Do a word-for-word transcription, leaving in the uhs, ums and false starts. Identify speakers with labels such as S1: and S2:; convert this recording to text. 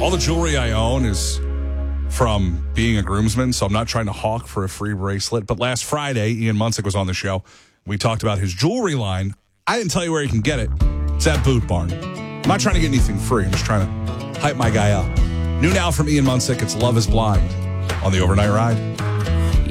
S1: All the jewelry I own is from being a groomsman, so I'm not trying to hawk for a free bracelet. But last Friday, Ian Munsick was on the show. We talked about his jewelry line. I didn't tell you where you can get it. It's at Boot Barn. I'm not trying to get anything free. I'm just trying to hype my guy up. New now from Ian Munsick, it's Love is Blind on the Overnight Ride.